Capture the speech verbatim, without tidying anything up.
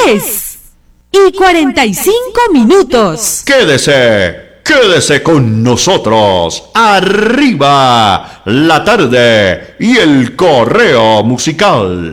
diez y cuarenta y cinco minutos. Quédese, quédese con nosotros. Arriba la tarde y el correo musical.